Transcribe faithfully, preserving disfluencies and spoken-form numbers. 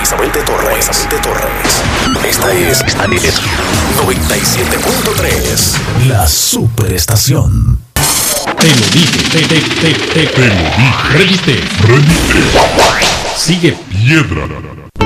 Isabel de Torres. Isabel de Torres. Esta es, esta es noventa y siete punto tres. La Superestación. Te lo dije, te, te, te, te, te lo dije. Redite, redite. Sigue Piedra.